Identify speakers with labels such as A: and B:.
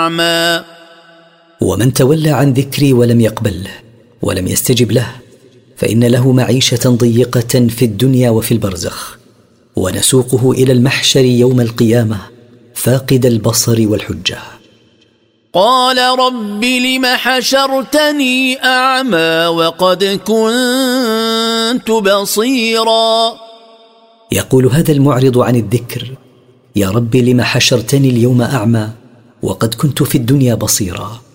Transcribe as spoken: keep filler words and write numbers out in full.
A: أعمى.
B: ومن تولى عن ذكري ولم يقبله ولم يستجب له فإن له معيشة ضيقة في الدنيا وفي البرزخ، ونسوقه إلى المحشر يوم القيامة فاقد البصر والحجة.
A: قال رب لم حشرتني أعمى وقد كنت بصيرا.
B: يقول هذا المعرض عن الذكر: يا رب لم حشرتني اليوم أعمى وقد كنت في الدنيا بصيرا.